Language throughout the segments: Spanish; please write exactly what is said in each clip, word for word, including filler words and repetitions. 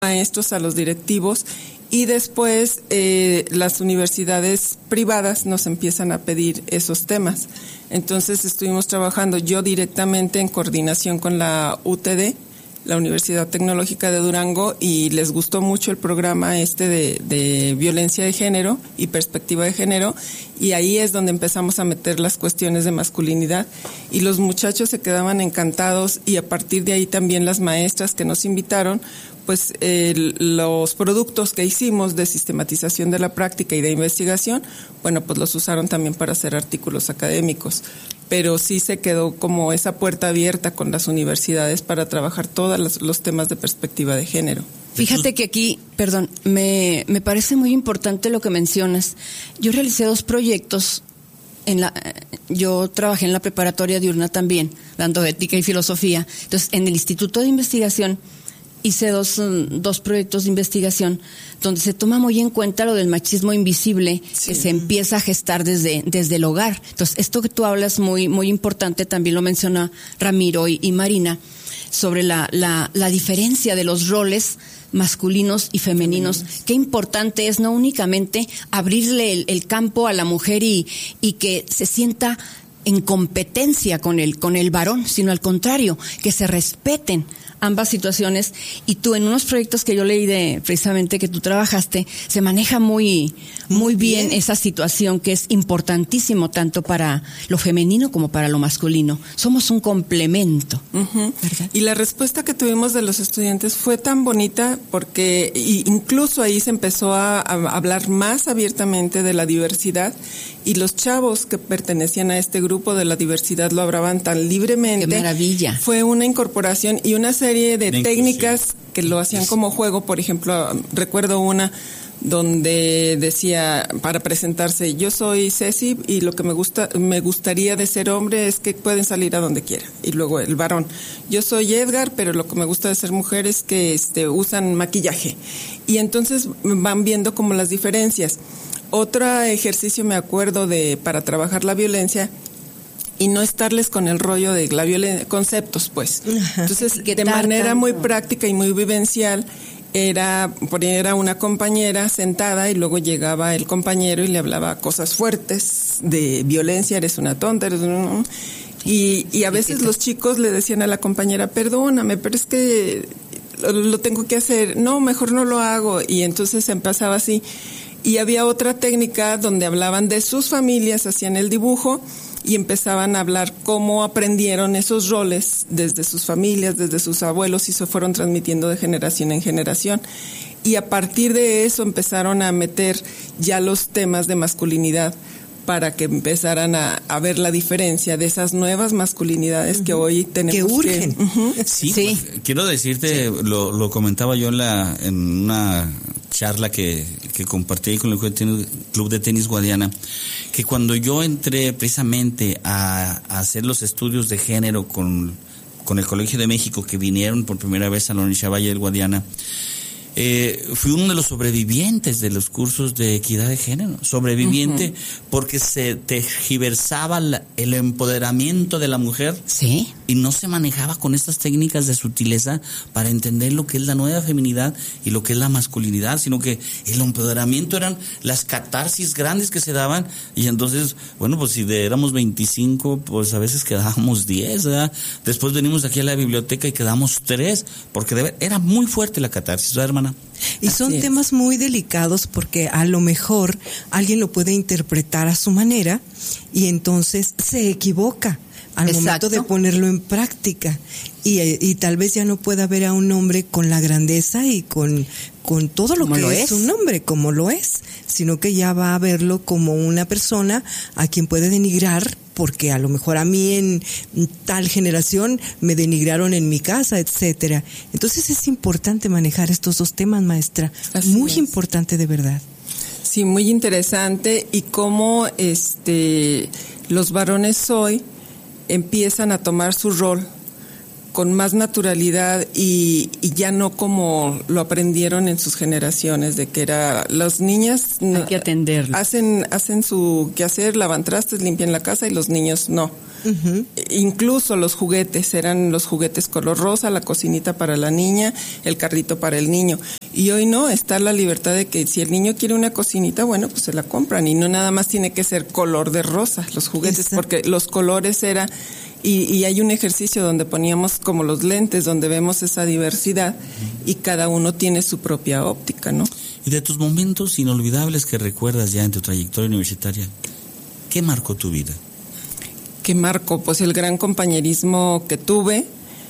maestros, a los directivos, y después eh, las universidades privadas nos empiezan a pedir esos temas. Entonces estuvimos trabajando yo directamente en coordinación con la U T D, la Universidad Tecnológica de Durango, y les gustó mucho el programa este de, de violencia de género y perspectiva de género, y ahí es donde empezamos a meter las cuestiones de masculinidad, y los muchachos se quedaban encantados, y a partir de ahí también las maestras que nos invitaron, pues eh, los productos que hicimos de sistematización de la práctica y de investigación, bueno, pues los usaron también para hacer artículos académicos. Pero sí se quedó como esa puerta abierta con las universidades para trabajar todos los, los temas de perspectiva de género. Fíjate que aquí, perdón, me, me parece muy importante lo que mencionas. Yo realicé dos proyectos. En la, yo trabajé en la preparatoria diurna también, dando ética y filosofía. Entonces, en el Instituto de Investigación hice dos, dos proyectos de investigación donde se toma muy en cuenta lo del machismo invisible, sí, que se empieza a gestar desde, desde el hogar. Entonces, esto que tú hablas muy, muy importante, también lo menciona Ramiro y, y Marina, sobre la, la, la diferencia de los roles masculinos y femeninos. femeninos. Qué importante es no únicamente abrirle el, el campo a la mujer y, y que se sienta en competencia con el, con el varón, sino al contrario, que se respeten ambas situaciones. Y tú, en unos proyectos que yo leí de precisamente que tú trabajaste, se maneja muy muy bien, bien esa situación, que es importantísimo tanto para lo femenino como para lo masculino. Somos un complemento. Uh-huh. Y la respuesta que tuvimos de los estudiantes fue tan bonita, porque incluso ahí se empezó a, a hablar más abiertamente de la diversidad, y los chavos que pertenecían a este grupo de la diversidad lo hablaban tan libremente. ¡Qué maravilla! Fue una incorporación y una serie de, de técnicas que lo hacían como juego. Por ejemplo, recuerdo una donde decía, para presentarse, yo soy Ceci y lo que me gusta, me gustaría de ser hombre es que pueden salir a donde quiera. Y luego el varón, yo soy Edgar, pero lo que me gusta de ser mujer es que este, usan maquillaje. Y entonces van viendo como las diferencias. Otro ejercicio me acuerdo de para trabajar la violencia y no estarles con el rollo de la violencia, conceptos pues. Entonces, de manera muy práctica y muy vivencial, era poner a una compañera sentada y luego llegaba el compañero y le hablaba cosas fuertes de violencia, eres una tonta, eres un... Y, y a veces los chicos le decían a la compañera, perdóname, pero es que lo, lo tengo que hacer, no, mejor no lo hago, y entonces empezaba así. Y había otra técnica donde hablaban de sus familias, hacían el dibujo y empezaban a hablar cómo aprendieron esos roles desde sus familias, desde sus abuelos, y se fueron transmitiendo de generación en generación. Y a partir de eso empezaron a meter ya los temas de masculinidad para que empezaran a, a ver la diferencia de esas nuevas masculinidades uh-huh. que hoy tenemos. Que urgen. Que, uh-huh. Sí, sí. Quiero decirte, sí. lo, lo comentaba yo en, la, en una charla que, que compartí con el Club de Tenis Guadiana, que cuando yo entré precisamente a, a hacer los estudios de género con, con el Colegio de México, que vinieron por primera vez a la Universidad Valle del Guadiana, Eh, fui uno de los sobrevivientes de los cursos de equidad de género, sobreviviente uh-huh. porque se tergiversaba la, el empoderamiento de la mujer, sí, y no se manejaba con estas técnicas de sutileza para entender lo que es la nueva feminidad y lo que es la masculinidad, sino que el empoderamiento eran las catarsis grandes que se daban, y entonces, bueno, pues si de, éramos veinticinco, pues a veces quedábamos diez, ¿verdad? Después venimos aquí a la biblioteca y quedamos tres, porque de, era muy fuerte la catarsis, ¿verdad, hermana? Y Así son es. temas muy delicados, porque a lo mejor alguien lo puede interpretar a su manera y entonces se equivoca al Exacto. momento de ponerlo en práctica, y, y tal vez ya no pueda ver a un hombre con la grandeza y con, con todo lo que lo es, es un hombre, como lo es, sino que ya va a verlo como una persona a quien puede denigrar, porque a lo mejor a mí en tal generación me denigraron en mi casa, etcétera. Entonces es importante manejar estos dos temas, maestra. Así muy es. Importante, de verdad. Sí, muy interesante. Y cómo este los varones hoy empiezan a tomar su rol con más naturalidad y, y ya no como lo aprendieron en sus generaciones, de que era las niñas hay que atenderlo. hacen hacen su quehacer, lavan trastes, limpian la casa, y los niños no. Uh-huh. Incluso los juguetes, eran los juguetes color rosa, la cocinita para la niña, el carrito para el niño. Y hoy no, está la libertad de que si el niño quiere una cocinita, bueno, pues se la compran. Y no nada más tiene que ser color de rosa los juguetes, Exacto. porque los colores era... Y, y hay un ejercicio donde poníamos como los lentes, donde vemos esa diversidad y cada uno tiene su propia óptica, ¿no? Y de tus momentos inolvidables que recuerdas ya en tu trayectoria universitaria, ¿qué marcó tu vida? ¿Qué marcó? Pues el gran compañerismo que tuve.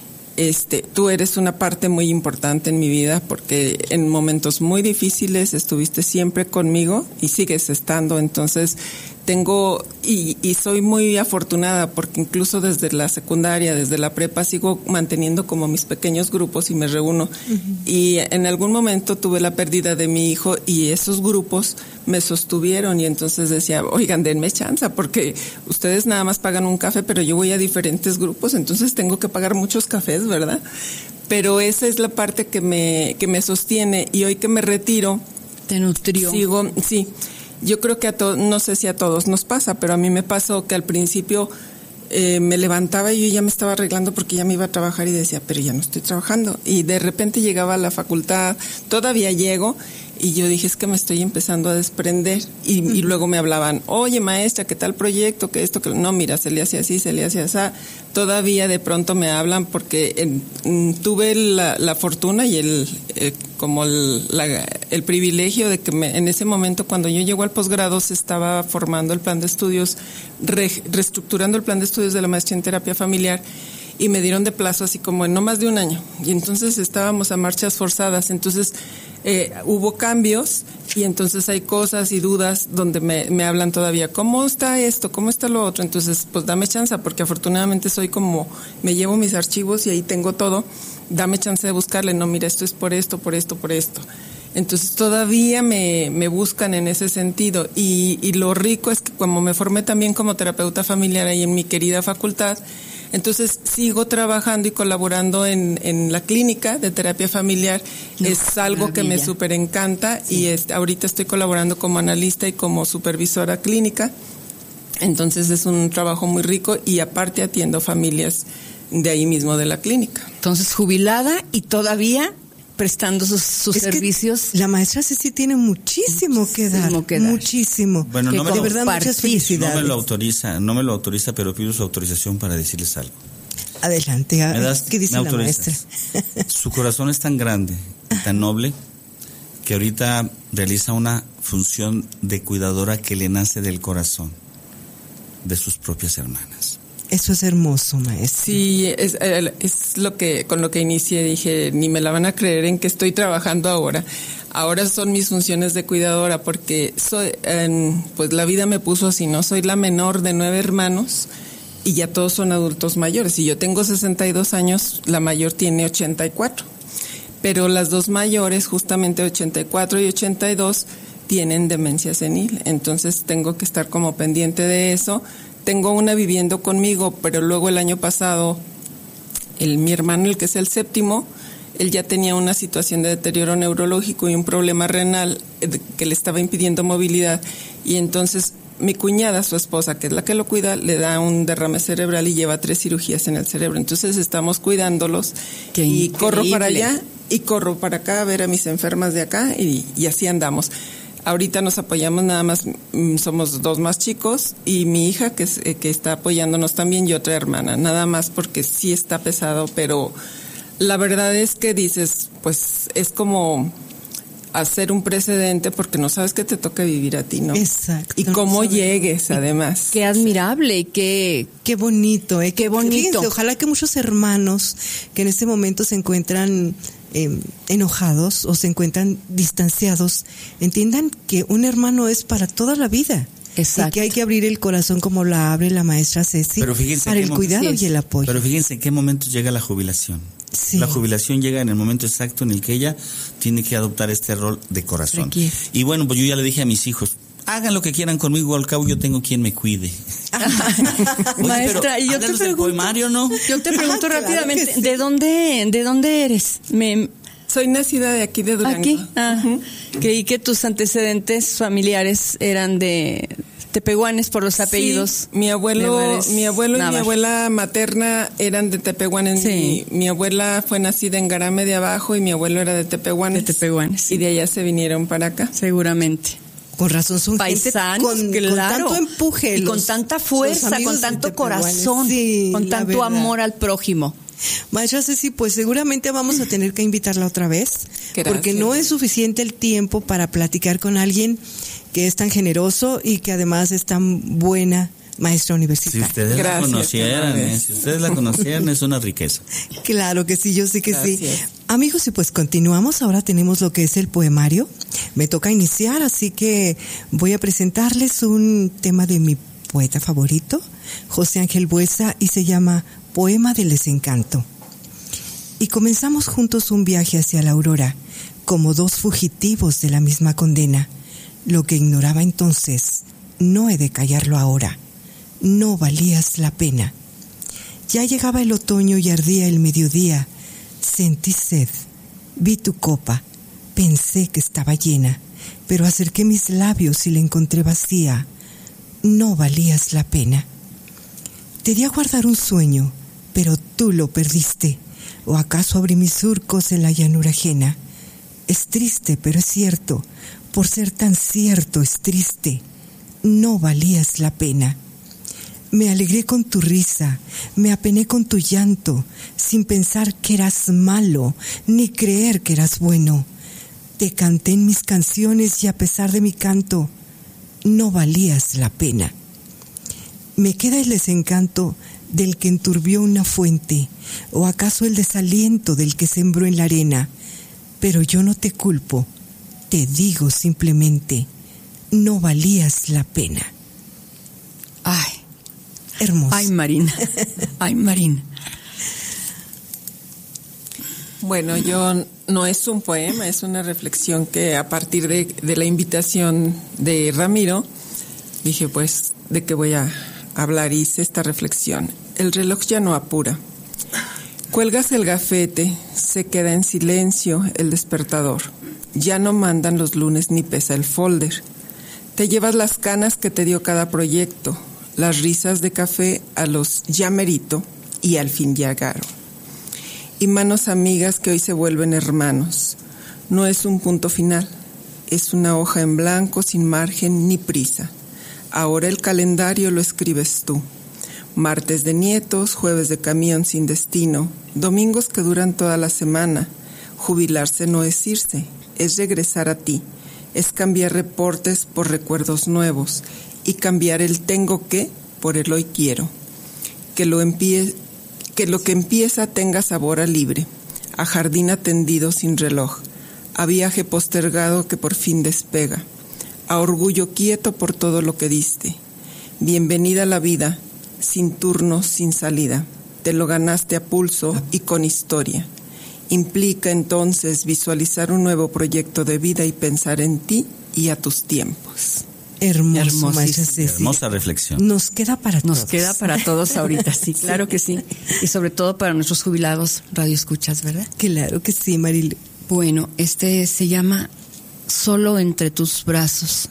Este, tú eres una parte muy importante en mi vida porque en momentos muy difíciles estuviste siempre conmigo y sigues estando, entonces tengo y, y soy muy afortunada porque incluso desde la secundaria, desde la prepa sigo manteniendo como mis pequeños grupos y me reúno. Uh-huh. Y en algún momento tuve la pérdida de mi hijo y esos grupos me sostuvieron y entonces decía, oigan, denme chance porque ustedes nada más pagan un café, pero yo voy a diferentes grupos, entonces tengo que pagar muchos cafés, ¿verdad? Pero esa es la parte que me que me sostiene y hoy que me retiro, te nutrió. Sigo, sí. Yo creo que a todos, no sé si a todos nos pasa, pero a mí me pasó que al principio eh, me levantaba y yo ya me estaba arreglando porque ya me iba a trabajar y decía, pero ya no estoy trabajando. Y de repente llegaba a la facultad, todavía llego, y yo dije, es que me estoy empezando a desprender. Y, uh-huh. y luego me hablaban, oye maestra, ¿qué tal proyecto? ¿Qué esto? Que no, mira, se le hace así, se le hace así. Todavía de pronto me hablan porque en, tuve la, la fortuna y el, el como el, la, el privilegio de que me, en ese momento cuando yo llego al posgrado se estaba formando el plan de estudios, re, reestructurando el plan de estudios de la maestría en terapia familiar. Y me dieron de plazo así como en no más de un año. Y entonces estábamos a marchas forzadas. Entonces eh, hubo cambios y entonces hay cosas y dudas donde me, me hablan todavía. ¿Cómo está esto? ¿Cómo está lo otro? Entonces, pues dame chance porque afortunadamente soy como, me llevo mis archivos y ahí tengo todo. Dame chance de buscarle. No, mira, esto es por esto, por esto, por esto. Entonces todavía me, me buscan en ese sentido. Y, y lo rico es que como me formé también como terapeuta familiar ahí en mi querida facultad, entonces sigo trabajando y colaborando en, en la clínica de terapia familiar. No, es algo maravilla. Que me súper encanta sí. y es, ahorita estoy colaborando como analista y como supervisora clínica. Entonces es un trabajo muy rico y aparte atiendo familias de ahí mismo de la clínica. Entonces jubilada y todavía prestando sus, sus servicios. La maestra Ceci tiene muchísimo que dar, muchísimo. Que dar. muchísimo. Bueno, no me, de lo, verdad, muchas felicidades. No me lo autoriza, no me lo autoriza, pero pido su autorización para decirles algo. Adelante, ¿Me das, ¿qué dice me la maestra? Su corazón es tan grande y tan noble que ahorita realiza una función de cuidadora que le nace del corazón de sus propias hermanas. Eso es hermoso, maestra. Sí, es, es lo que con lo que inicié. Dije, ni me la van a creer en que estoy trabajando ahora. Ahora son mis funciones de cuidadora porque soy, eh, pues la vida me puso así, ¿no? Soy la menor de nueve hermanos y ya todos son adultos mayores. Y yo tengo sesenta y dos años, la mayor tiene ochenta y cuatro. Pero las dos mayores, justamente ochenta y cuatro y ochenta y dos, tienen demencia senil. Entonces tengo que estar como pendiente de eso. Tengo una viviendo conmigo, pero luego el año pasado, el, mi hermano, el que es el séptimo, él ya tenía una situación de deterioro neurológico y un problema renal que le estaba impidiendo movilidad. Y entonces mi cuñada, su esposa, que es la que lo cuida, le da un derrame cerebral y lleva tres cirugías en el cerebro. Entonces estamos cuidándolos. Qué y increíble. Corro para allá y corro para acá a ver a mis enfermas de acá y, y así andamos. Ahorita nos apoyamos nada más, somos dos más chicos y mi hija que, es, que está apoyándonos también y otra hermana, nada más porque sí está pesado, pero la verdad es que dices, pues es como hacer un precedente porque no sabes que te toca vivir a ti, ¿no? Exacto. Y cómo llegues, además. Qué admirable, qué, qué bonito, ¿eh? Qué bonito. Fíjense, ojalá que muchos hermanos que en este momento se encuentran eh, enojados o se encuentran distanciados entiendan que un hermano es para toda la vida. Exacto. Y que hay que abrir el corazón como la abre la maestra Ceci para el cuidado y el apoyo. Pero fíjense en qué momento llega la jubilación. Sí. La jubilación llega en el momento exacto en el que ella tiene que adoptar este rol de corazón. Requiere. Y bueno, pues yo ya le dije a mis hijos, hagan lo que quieran conmigo, al cabo yo tengo quien me cuide. Oye, maestra, y yo te pregunto, poemario, ¿no? Yo te pregunto ah, rápidamente, claro sí. ¿de dónde, de dónde eres? Me, Soy nacida de aquí de Durango. Aquí, ah, uh-huh. Creí que tus antecedentes familiares eran de tepehuanes por los apellidos. Sí, mi abuelo, mi abuelo y mi abuela materna eran de Tepehuanes. Sí. Mi, mi abuela fue nacida en Garame de Abajo y mi abuelo era de Tepehuanes. De Tepehuanes. Sí. Y de allá se vinieron para acá. Seguramente. Con razón son paisanos, gente con, claro, con tanto empuje. Y los, con tanta fuerza, con tanto corazón, sí, con tanto amor al prójimo. Maestra Ceci, pues seguramente vamos a tener que invitarla otra vez. Gracias. Porque no es suficiente el tiempo para platicar con alguien que es tan generoso y que además es tan buena maestra universitaria. Si ustedes Gracias, la conocieran, eh, si ustedes la conocieran es una riqueza. Claro que sí, yo sé que Gracias. sí. Amigos, y pues continuamos, ahora tenemos lo que es el poemario. Me toca iniciar, así que voy a presentarles un tema de mi poeta favorito, José Ángel Buesa, y se llama Poema del Desencanto. Y comenzamos juntos un viaje hacia la aurora, como dos fugitivos de la misma condena. Lo que ignoraba entonces, no he de callarlo ahora. No valías la pena. Ya llegaba el otoño y ardía el mediodía. Sentí sed, vi tu copa, pensé que estaba llena, pero acerqué mis labios y la encontré vacía. No valías la pena. Te di a guardar un sueño, pero tú lo perdiste. ¿O acaso abrí mis surcos en la llanura ajena? Es triste, pero es cierto. Por ser tan cierto es triste. No valías la pena. Me alegré con tu risa, me apené con tu llanto, sin pensar que eras malo, ni creer que eras bueno. Te canté en mis canciones y a pesar de mi canto, no valías la pena. Me queda el desencanto del que enturbió una fuente, o acaso el desaliento del que sembró en la arena. Pero yo no te culpo, te digo simplemente, no valías la pena. Ay, hermoso. Ay, Marina. Ay, Marina. Bueno, yo no es un poema, es una reflexión que a partir de, de la invitación de Ramiro, dije pues, ¿de qué voy a hablar? Hice esta reflexión. El reloj ya no apura. Cuelgas el gafete, se queda en silencio el despertador. Ya no mandan los lunes ni pesa el folder. Te llevas las canas que te dio cada proyecto, las risas de café a los ya merito y al fin llegaron. Y manos amigas que hoy se vuelven hermanos. No es un punto final, es una hoja en blanco sin margen ni prisa. Ahora el calendario lo escribes tú. Martes de nietos, jueves de camión sin destino, domingos que duran toda la semana. Jubilarse no es irse, es regresar a ti. Es cambiar reportes por recuerdos nuevos y cambiar el tengo que por el hoy quiero. Que lo, empie- que lo que empieza tenga sabor a libre, a jardín atendido sin reloj, a viaje postergado que por fin despega, a orgullo quieto por todo lo que diste. Bienvenida a la vida, sin turno, sin salida. Te lo ganaste a pulso y con historia. Implica entonces visualizar un nuevo proyecto de vida y pensar en ti y a tus tiempos. Hermoso, maestra Ceci. Hermosa reflexión. Nos queda para Nos todos. Nos queda para todos ahorita, sí, claro que sí. Y sobre todo para nuestros jubilados radioescuchas, ¿verdad? Claro que sí, Marilu. Bueno, este se llama Solo entre tus brazos.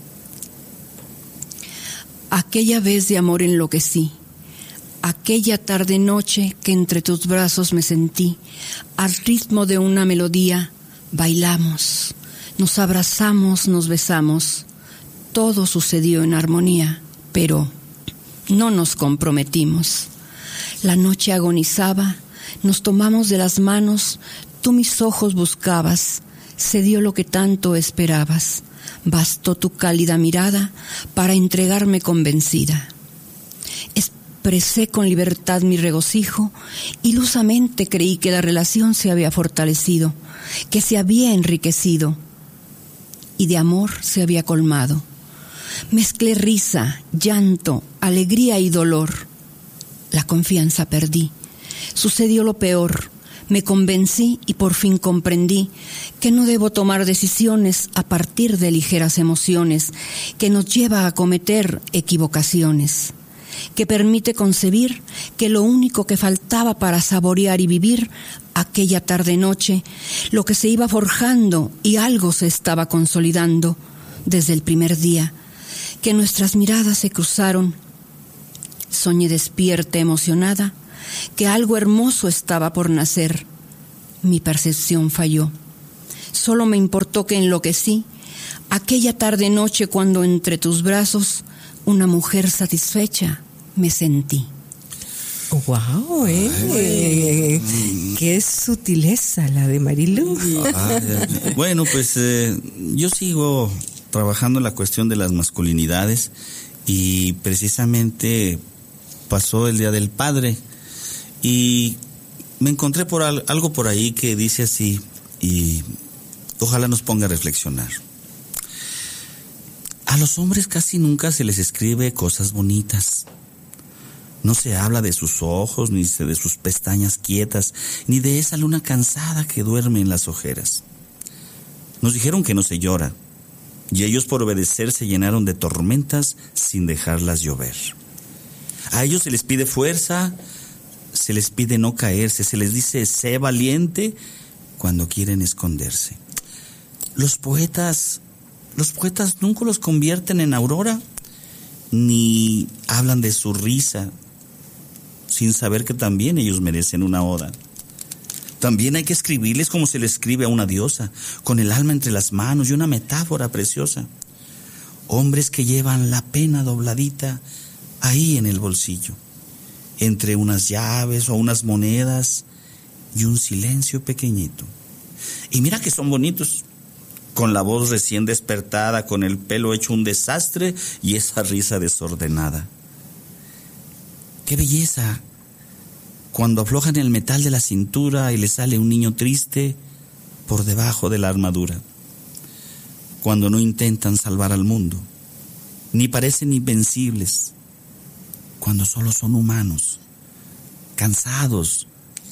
Aquella vez de amor enloquecí, aquella tarde-noche que entre tus brazos me sentí, al ritmo de una melodía bailamos, nos abrazamos, nos besamos, todo sucedió en armonía, pero no nos comprometimos. La noche agonizaba, nos tomamos de las manos, tú mis ojos buscabas, se dio lo que tanto esperabas. Bastó tu cálida mirada para entregarme convencida. Expresé con libertad mi regocijo, ilusamente creí que la relación se había fortalecido, que se había enriquecido y de amor se había colmado. Mezclé risa, llanto, alegría y dolor. La confianza perdí. Sucedió lo peor. Me convencí y por fin comprendí que no debo tomar decisiones a partir de ligeras emociones, que nos lleva a cometer equivocaciones, que permite concebir que lo único que faltaba para saborear y vivir aquella tarde-noche, lo que se iba forjando y algo se estaba consolidando desde el primer día, que nuestras miradas se cruzaron. Soñé despierta, emocionada, que algo hermoso estaba por nacer. Mi percepción falló. Solo me importó que enloquecí aquella tarde-noche cuando entre tus brazos una mujer satisfecha me sentí. ¡Wow! ¿eh? ¡Qué sutileza la de Marilú! Bueno, pues eh, yo sigo trabajando la cuestión de las masculinidades y precisamente pasó el Día del Padre y me encontré por al, algo por ahí que dice así y ojalá nos ponga a reflexionar. A los hombres casi nunca se les escribe cosas bonitas. No se habla de sus ojos, ni de sus pestañas quietas, ni de esa luna cansada que duerme en las ojeras. Nos dijeron que no se llora, y ellos por obedecer se llenaron de tormentas sin dejarlas llover. A ellos se les pide fuerza, se les pide no caerse, se les dice sé valiente cuando quieren esconderse. Los poetas, los poetas nunca los convierten en aurora, ni hablan de su risa, sin saber que también ellos merecen una oda. También hay que escribirles como se le escribe a una diosa, con el alma entre las manos y una metáfora preciosa. Hombres que llevan la pena dobladita ahí en el bolsillo, entre unas llaves o unas monedas y un silencio pequeñito. Y mira que son bonitos, con la voz recién despertada, con el pelo hecho un desastre y esa risa desordenada. ¡Qué belleza! Cuando aflojan el metal de la cintura y le sale un niño triste por debajo de la armadura. Cuando no intentan salvar al mundo, ni parecen invencibles. Cuando solo son humanos, cansados,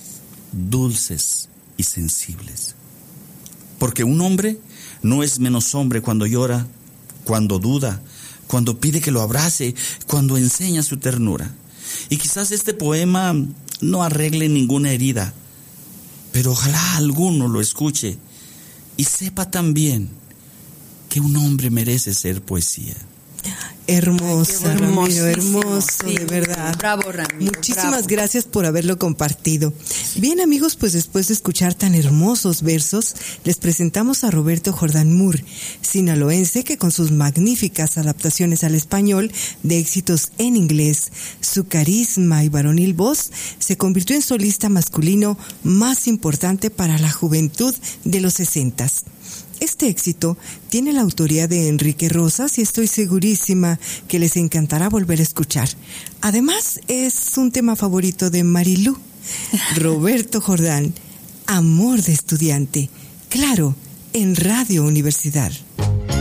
dulces y sensibles. Porque un hombre no es menos hombre cuando llora, cuando duda, cuando pide que lo abrace, cuando enseña su ternura. Y quizás este poema no arregle ninguna herida, pero ojalá alguno lo escuche y sepa también que un hombre merece ser poesía. Hermoso, Ramiro, hermoso, sí, de verdad. Bravo, Ramiro. Muchísimas bravo. gracias por haberlo compartido. Bien, amigos, pues después de escuchar tan hermosos versos, les presentamos a Roberto Jordán Moore, sinaloense que con sus magníficas adaptaciones al español de éxitos en inglés, su carisma y varonil voz, se convirtió en solista masculino más importante para la juventud de los sesentas. Este éxito tiene la autoría de Enrique Rosas y estoy segurísima que les encantará volver a escuchar. Además, es un tema favorito de Marilú. Roberto Jordán, Amor de Estudiante. Claro, en Radio Universidad.